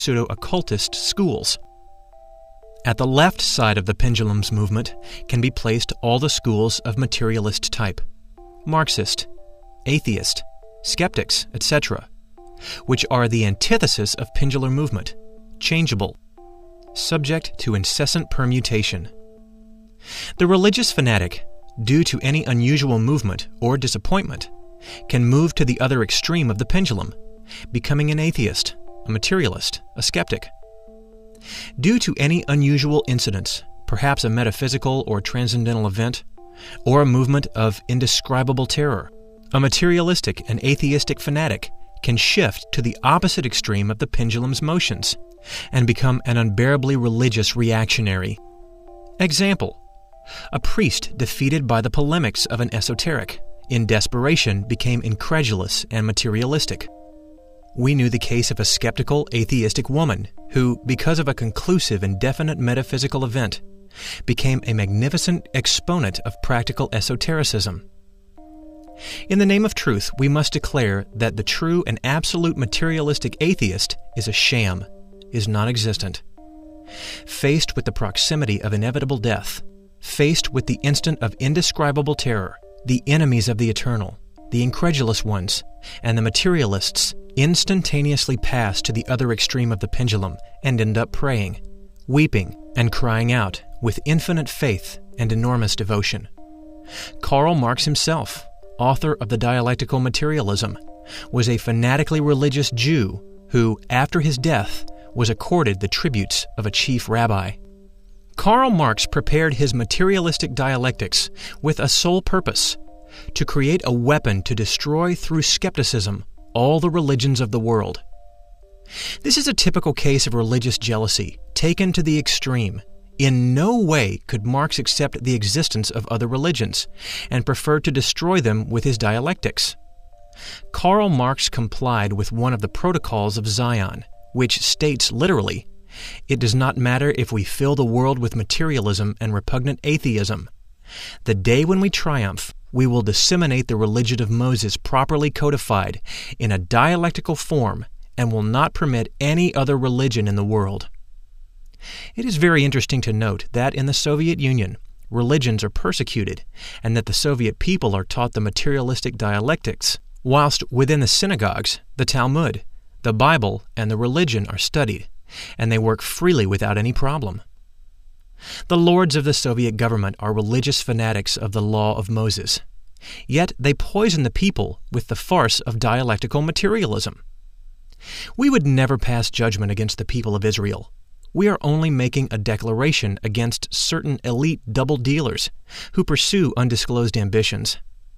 pseudo-occultist schools. At the left side of the pendulum's movement can be placed all the schools of materialist type, Marxist, atheist, skeptics, etc., which are the antithesis of pendular movement, changeable, subject to incessant permutation. The religious fanatic, due to any unusual movement or disappointment, can move to the other extreme of the pendulum, becoming an atheist, a materialist, a skeptic. Due to any unusual incidents, perhaps a metaphysical or transcendental event, or a movement of indescribable terror, a materialistic and atheistic fanatic can shift to the opposite extreme of the pendulum's motions and become an unbearably religious reactionary. Example: a priest defeated by the polemics of an esoteric, in desperation became incredulous and materialistic. We knew the case of a skeptical, atheistic woman who, because of a conclusive and definite metaphysical event, became a magnificent exponent of practical esotericism. In the name of truth, we must declare that the true and absolute materialistic atheist is a sham, is non-existent. Faced with the proximity of inevitable death, faced with the instant of indescribable terror, the enemies of the eternal, the incredulous ones, and the materialists instantaneously pass to the other extreme of the pendulum and end up praying, weeping, and crying out with infinite faith and enormous devotion. Karl Marx himself, author of the Dialectical Materialism, was a fanatically religious Jew who, after his death, was accorded the tributes of a chief rabbi. Karl Marx prepared his materialistic dialectics with a sole purpose: to create a weapon to destroy through skepticism all the religions of the world. This is a typical case of religious jealousy taken to the extreme. In no way could Marx accept the existence of other religions and preferred to destroy them with his dialectics. Karl Marx complied with one of the protocols of Zion, which states literally, "It does not matter if we fill the world with materialism and repugnant atheism. The day when we triumph, we will disseminate the religion of Moses properly codified in a dialectical form and will not permit any other religion in the world." It is very interesting to note that in the Soviet Union, religions are persecuted and that the Soviet people are taught the materialistic dialectics, whilst within the synagogues, the Talmud, the Bible, and the religion are studied, and they work freely without any problem. The lords of the Soviet government are religious fanatics of the law of Moses, yet they poison the people with the farce of dialectical materialism. We would never pass judgment against the people of Israel. We are only making a declaration against certain elite double dealers who pursue undisclosed ambitions.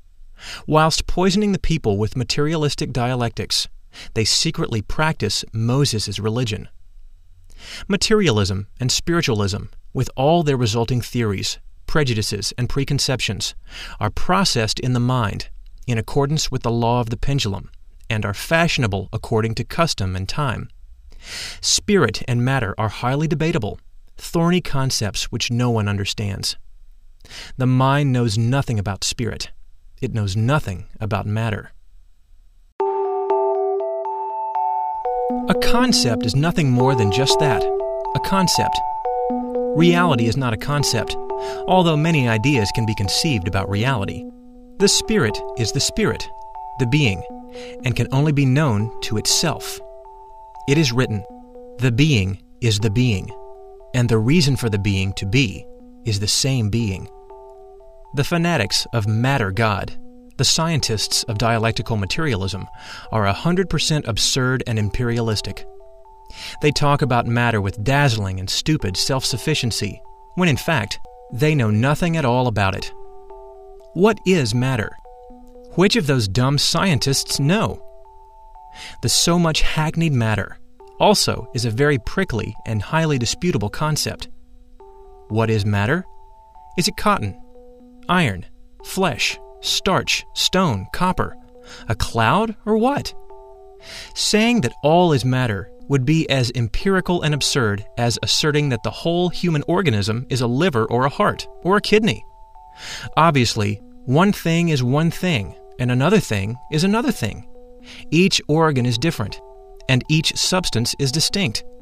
Whilst poisoning the people with materialistic dialectics, they secretly practice Moses' religion. Materialism and spiritualism, with all their resulting theories, prejudices, and preconceptions, are processed in the mind in accordance with the law of the pendulum and are fashionable according to custom and time. Spirit and matter are highly debatable, thorny concepts which no one understands. The mind knows nothing about spirit. It knows nothing about matter. A concept is nothing more than just that, a concept. Reality is not a concept, although many ideas can be conceived about reality. The spirit is the spirit, the being, and can only be known to itself. It is written, "The being is the being, and the reason for the being to be is the same being." The fanatics of matter God, the scientists of dialectical materialism, are 100% absurd and imperialistic. They talk about matter with dazzling and stupid self-sufficiency, when in fact, they know nothing at all about it. What is matter? Which of those dumb scientists know? The so much hackneyed matter also is a very prickly and highly disputable concept. What is matter? Is it cotton, iron, flesh, starch, stone, copper, a cloud, or what? Saying that all is matter would be as empirical and absurd as asserting that the whole human organism is a liver or a heart or a kidney. Obviously, one thing is one thing, and another thing is another thing. Each organ is different, and each substance is distinct.